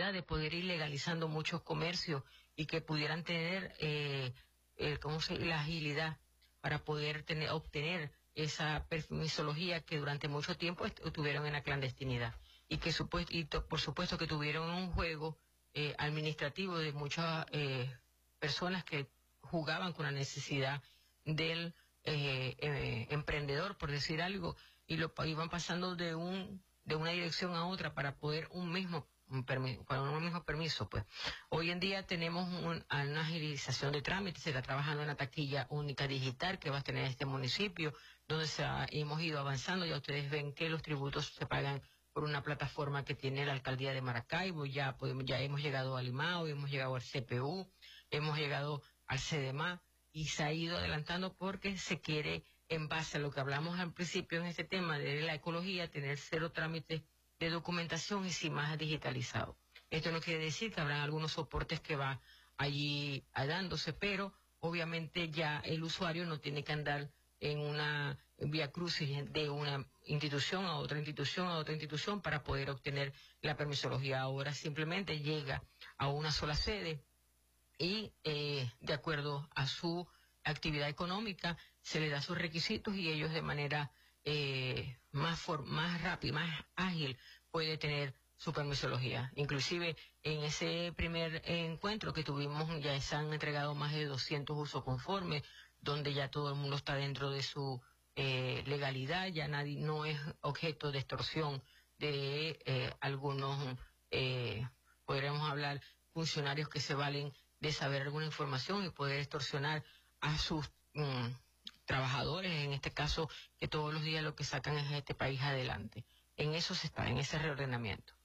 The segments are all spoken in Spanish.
posibilidad de poder ir legalizando muchos comercios y que pudieran tener la agilidad para poder obtener esa permisología que durante mucho tiempo tuvieron en la clandestinidad y que por supuesto que tuvieron un juego administrativo de muchas personas que jugaban con la necesidad del emprendedor, por decir algo, y lo iban pasando de una dirección a otra para poder un mismo permiso. Pues hoy en día tenemos una agilización de trámites. Se está trabajando en la taquilla única digital que va a tener este municipio, donde hemos ido avanzando. Ya ustedes ven que los tributos se pagan por una plataforma que tiene la alcaldía de Maracaibo. Ya hemos llegado al IMAO, hemos llegado al CPU, hemos llegado al CDMA, y se ha ido adelantando porque se quiere, en base a lo que hablamos al principio en este tema de la ecología, tener 0 trámites de documentación y sin más digitalizado. Esto no quiere decir que habrán algunos soportes que va allí dándose, pero obviamente ya el usuario no tiene que andar en una vía crucis de una institución a otra institución a otra institución para poder obtener la permisología. Ahora simplemente llega a una sola sede y de acuerdo a su actividad económica se le da sus requisitos y ellos de manera más rápida, más ágil puede tener su permisología. Inclusive en ese primer encuentro que tuvimos ya se han entregado más de 200 usos conformes, donde ya todo el mundo está dentro de su legalidad, ya nadie no es objeto de extorsión de algunos, podríamos hablar, funcionarios que se valen de saber alguna información y poder extorsionar a sus trabajadores, en este caso, que todos los días lo que sacan es este país adelante. En eso se está, en ese reordenamiento.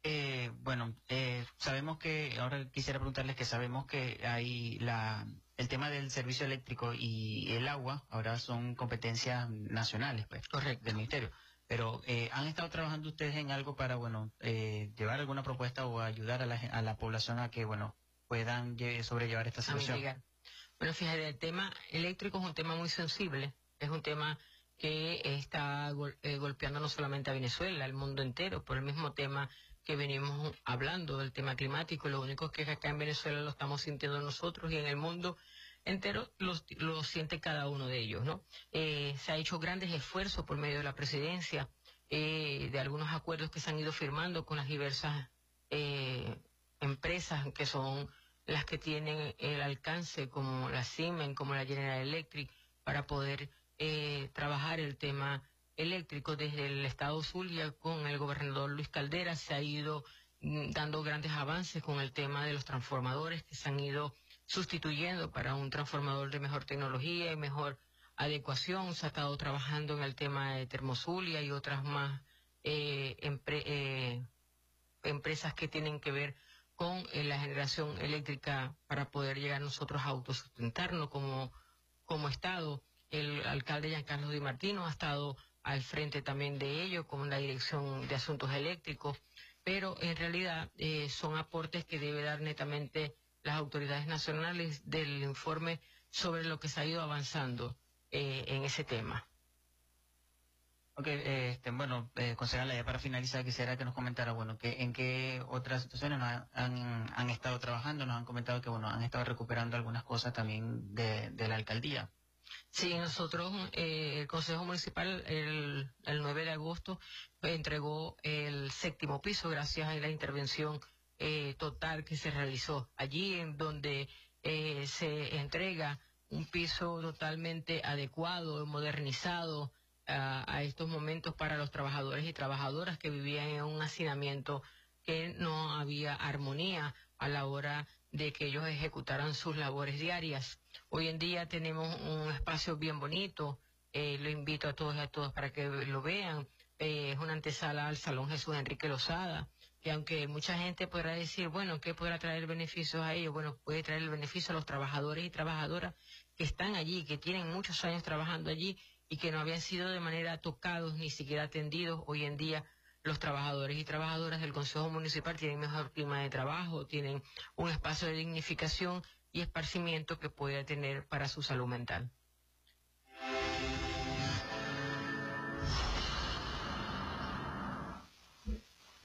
Sabemos que, ahora quisiera preguntarles que sabemos que hay el tema del servicio eléctrico y el agua, ahora son competencias nacionales, pues, correcto, del Ministerio. Pero, ¿han estado trabajando ustedes en algo para, llevar alguna propuesta o ayudar a la población a que, puedan sobrellevar esta situación? Bueno, fíjate, el tema eléctrico es un tema muy sensible, es un tema que está golpeando no solamente a Venezuela, al mundo entero, por el mismo tema que venimos hablando del tema climático. Lo único que acá en Venezuela lo estamos sintiendo nosotros y en el mundo entero lo siente cada uno de ellos, ¿no? Se ha hecho grandes esfuerzos por medio de la presidencia, de algunos acuerdos que se han ido firmando con las diversas empresas que son las que tienen el alcance, como la Siemens, como la General Electric, para poder trabajar el tema eléctrico. Desde el estado Zulia, con el gobernador Luis Caldera, se ha ido dando grandes avances con el tema de los transformadores que se han ido sustituyendo para un transformador de mejor tecnología y mejor adecuación. Se ha estado trabajando en el tema de Termozulia y otras más empresas que tienen que ver con la generación eléctrica para poder llegar nosotros a autosustentarnos como Estado. El alcalde Giancarlo Di Martino ha estado al frente también de ello con la Dirección de Asuntos Eléctricos, pero en realidad son aportes que debe dar netamente las autoridades nacionales del informe sobre lo que se ha ido avanzando en ese tema. Ok, concejala, ya para finalizar quisiera que nos comentara, que en qué otras situaciones han estado trabajando. Nos han comentado que, han estado recuperando algunas cosas también de la alcaldía. Sí, nosotros, el Consejo Municipal, el 9 de agosto, entregó el 7º piso gracias a la intervención total que se realizó allí, en donde se entrega un piso totalmente adecuado, modernizado a estos momentos para los trabajadores y trabajadoras que vivían en un hacinamiento que no había armonía a la hora de que ellos ejecutaran sus labores diarias. Hoy en día tenemos un espacio bien bonito, lo invito a todos y a todas para que lo vean. Es una antesala al Salón Jesús Enrique Lozada, que aunque mucha gente podrá decir, ¿qué podrá traer beneficios a ellos? Puede traer el beneficio a los trabajadores y trabajadoras que están allí, que tienen muchos años trabajando allí y que no habían sido de manera tocados ni siquiera atendidos. Hoy en día los trabajadores y trabajadoras del Consejo Municipal tienen mejor clima de trabajo, tienen un espacio de dignificación y esparcimiento que puede tener para su salud mental.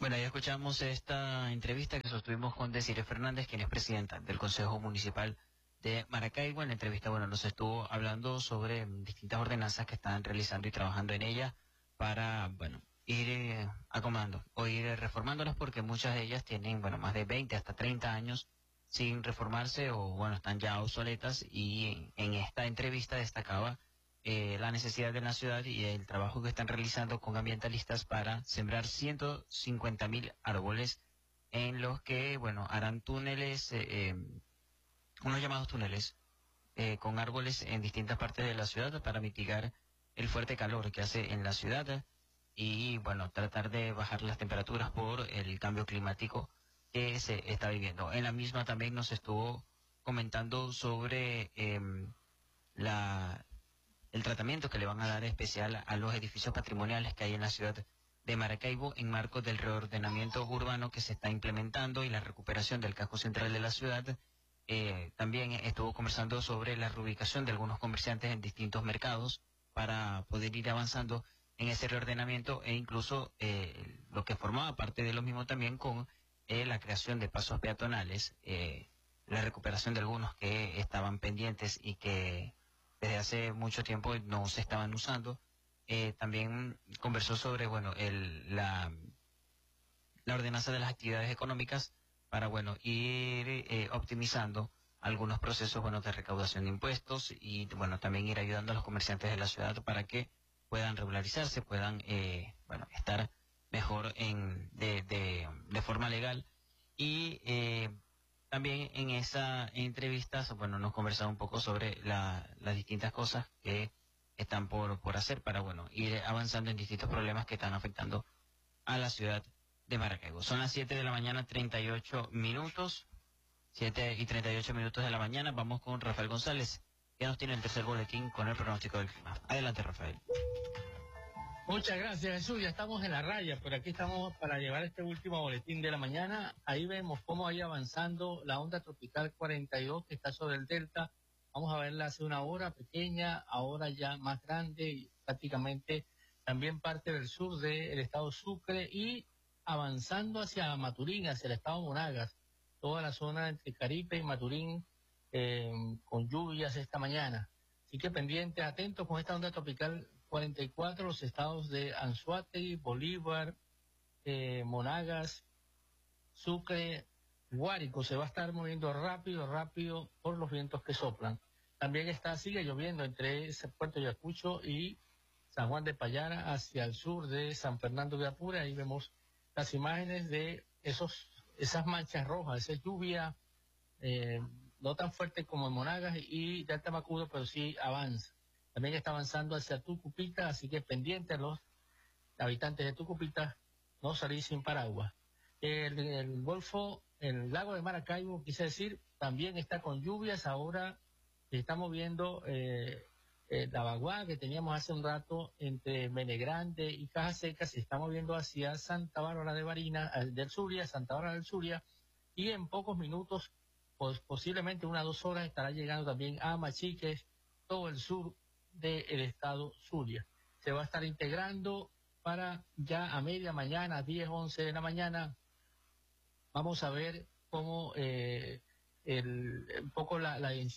Bueno, ya escuchamos esta entrevista que sostuvimos con Desiree Fernández, quien es presidenta del Consejo Municipal de Maracaibo. En la entrevista, bueno, nos estuvo hablando sobre distintas ordenanzas que están realizando y trabajando en ellas para, bueno, ir acomodando o ir reformándolas, porque muchas de ellas tienen, bueno, más de 20 hasta 30 años sin reformarse o, bueno, están ya obsoletas, y en esta entrevista destacaba la necesidad de la ciudad y el trabajo que están realizando con ambientalistas para sembrar 150.000 árboles, en los que, bueno, harán túneles, unos llamados túneles, con árboles en distintas partes de la ciudad para mitigar el fuerte calor que hace en la ciudad y, bueno, tratar de bajar las temperaturas por el cambio climático que se está viviendo. En la misma también nos estuvo comentando sobre el tratamiento que le van a dar especial a los edificios patrimoniales que hay en la ciudad de Maracaibo en marco del reordenamiento urbano que se está implementando y la recuperación del casco central de la ciudad. También estuvo conversando sobre la reubicación de algunos comerciantes en distintos mercados para poder ir avanzando en ese reordenamiento, e incluso lo que formaba parte de lo mismo también con la creación de pasos peatonales, la recuperación de algunos que estaban pendientes y que desde hace mucho tiempo no se estaban usando. También conversó sobre, bueno, la ordenanza de las actividades económicas para, bueno, ir optimizando algunos procesos, bueno, de recaudación de impuestos y, bueno, también ir ayudando a los comerciantes de la ciudad para que puedan regularizarse, puedan, bueno, estar mejor de forma legal. Y también en esa entrevista, bueno, nos conversaba un poco sobre las distintas cosas que están por hacer para, bueno, ir avanzando en distintos problemas que están afectando a la ciudad de Maracaibo. Son las 7 de la mañana, 38 minutos. 7:38 de la mañana. Vamos con Rafael González, que nos tiene el tercer boletín con el pronóstico del clima. Adelante, Rafael. Muchas gracias, Jesús. Ya estamos en la raya, pero aquí estamos para llevar este último boletín de la mañana. Ahí vemos cómo ha ido avanzando la onda tropical 42 que está sobre el delta. Vamos a verla hace una hora pequeña, ahora ya más grande y prácticamente también parte del sur del estado Sucre y avanzando hacia Maturín, hacia el estado Monagas, toda la zona entre Caripe y Maturín, con lluvias esta mañana. Así que pendientes, atentos con esta onda tropical 44, los estados de Anzoátegui, Bolívar, Monagas, Sucre, Guárico se va a estar moviendo rápido por los vientos que soplan. También sigue lloviendo entre Puerto Ayacucho y San Juan de Payara hacia el sur de San Fernando de Apure. Ahí vemos las imágenes de esas manchas rojas, esa lluvia no tan fuerte como en Monagas y Delta Macudo, pero sí avanza. También está avanzando hacia Tucupita, así que pendiente a los habitantes de Tucupita no salir sin paraguas. El Golfo, el lago de Maracaibo, quise decir, también está con lluvias. Ahora estamos viendo la vaguada que teníamos hace un rato entre Menegrande y Caja Seca, se está moviendo hacia Santa Bárbara de Barinas, del Zulia, Santa Bárbara del Zulia, y en pocos minutos, pues posiblemente 1 o 2 horas, estará llegando también a Machiques, todo el sur del estado Zulia. Se va a estar integrando para ya a media mañana, 10, 11 de la mañana. Vamos a ver cómo un poco la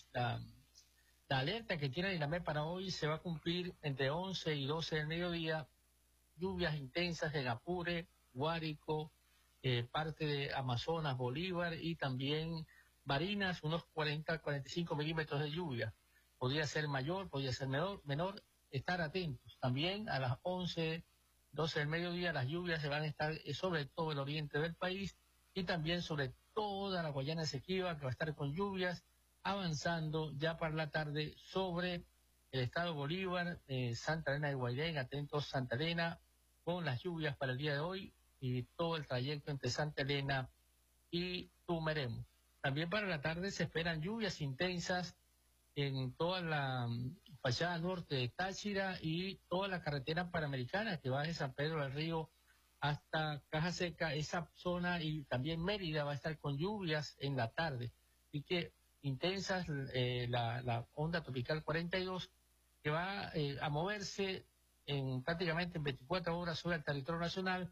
alerta que tiene Dinamé para hoy se va a cumplir entre 11 y 12 del mediodía. Lluvias intensas en Apure, Guárico, parte de Amazonas, Bolívar y también Barinas, unos 40-45 milímetros de lluvia. Podría ser mayor, podría ser menor, estar atentos. También a las 11, 12 del mediodía las lluvias se van a estar sobre todo el oriente del país y también sobre toda la Guayana Esequiba, que va a estar con lluvias, avanzando ya para la tarde sobre el estado Bolívar, Santa Elena de Guairén, atentos Santa Elena, con las lluvias para el día de hoy y todo el trayecto entre Santa Elena y Tumeremo. También para la tarde se esperan lluvias intensas en toda la fachada norte de Táchira y toda la carretera panamericana que va de San Pedro del Río hasta Caja Seca, esa zona, y también Mérida va a estar con lluvias en la tarde. Así que intensas la onda tropical 42 que va a moverse prácticamente en 24 horas sobre el territorio nacional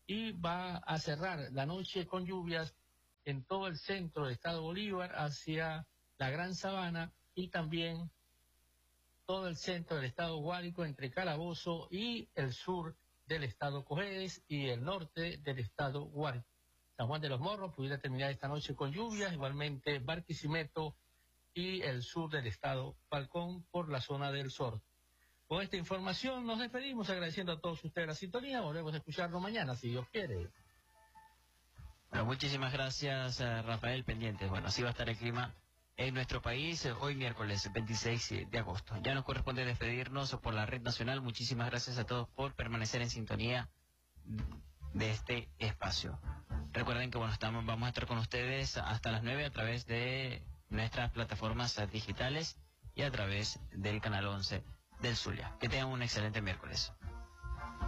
y va a cerrar la noche con lluvias en todo el centro del estado Bolívar hacia la Gran Sabana y también todo el centro del estado Guárico entre Calabozo y el sur del estado Cojedes y el norte del estado Guárico. San Juan de los Morros pudiera terminar esta noche con lluvias, igualmente Barquisimeto y el sur del estado Falcón por la zona del sur. Con esta información nos despedimos agradeciendo a todos ustedes la sintonía. Volvemos a escucharnos mañana, si Dios quiere. Bueno, muchísimas gracias, Rafael, pendientes. Bueno, así va a estar el clima en nuestro país hoy miércoles 26 de agosto. Ya nos corresponde despedirnos por la red nacional. Muchísimas gracias a todos por permanecer en sintonía de este espacio. Recuerden que bueno, vamos a estar con ustedes hasta las 9 a través de nuestras plataformas digitales y a través del canal 11 del Zulia. Que tengan un excelente miércoles.